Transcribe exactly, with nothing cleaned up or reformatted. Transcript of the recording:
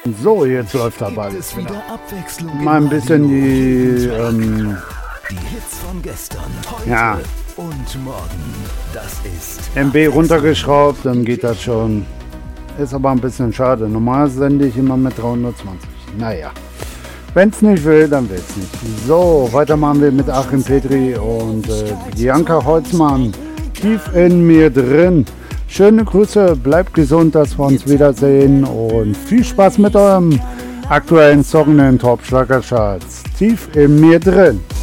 So, jetzt läuft der Ball. Es wieder Abwechslung Mal ein bisschen die, ähm, die Hits von gestern, heute ja, und morgen. Das ist M B runtergeschraubt, dann geht das schon. Ist aber ein bisschen schade. Normal sende ich immer mit dreihundertzwanzig. Naja, wenn es nicht will, dann will es nicht. So, weiter machen wir mit Achim Petri und äh, Bianca Holzmann. Tief in mir drin. Schöne Grüße, bleibt gesund, dass wir uns wiedersehen und viel Spaß mit eurem aktuellen Song in den Top Schlagercharts. Tief in mir drin.